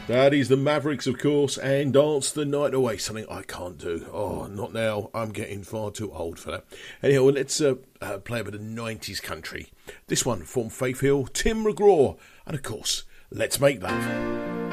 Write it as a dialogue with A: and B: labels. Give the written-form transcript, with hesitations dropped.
A: That is the Mavericks, of course, and Dance the Night Away, something I can't do. Oh, not now. I'm getting far too old for that. Anyhow, let's play a bit of 90s country. This one from Faith Hill, Tim McGraw, and of course, Let's Make Love.